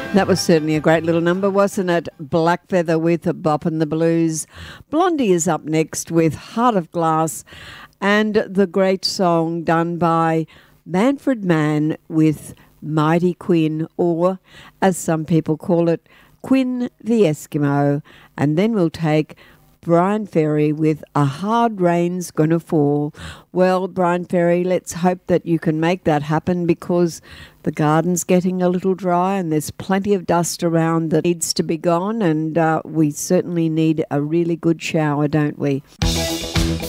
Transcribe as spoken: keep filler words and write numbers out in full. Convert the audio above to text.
That was certainly a great little number, wasn't it? Black Feather with a Bop and the Blues. Blondie is up next with Heart of Glass, and the great song done by Manfred Mann with Mighty Quinn, or as some people call it, Quinn the Eskimo. And then we'll take Brian Ferry with A Hard Rain's Gonna Fall. Well, Brian Ferry, let's hope that you can make that happen, because the garden's getting a little dry and there's plenty of dust around that needs to be gone, and uh, we certainly need a really good shower, don't we?